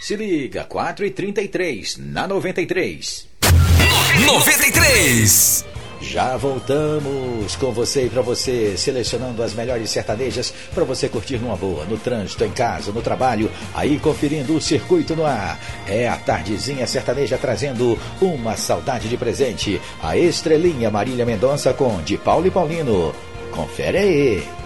Se liga, 4h33, na 93. 93! Já voltamos com você e pra você, selecionando as melhores sertanejas pra você curtir numa boa, no trânsito, em casa, no trabalho, aí conferindo o circuito no ar. É a Tardezinha Sertaneja trazendo uma saudade de presente. A estrelinha Marília Mendonça com De Paulo e Paulino. Confere aí.